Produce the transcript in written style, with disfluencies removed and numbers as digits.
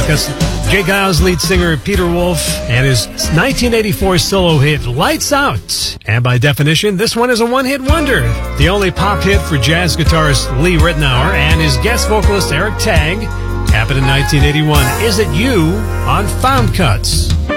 That's Jay Giles lead singer Peter Wolf and his 1984 solo hit Lights Out. And by definition, this one is a one-hit wonder. The only pop hit for jazz guitarist Lee Ritenour and his guest vocalist Eric Tagg happened in 1981. Is It You on Found Cuts.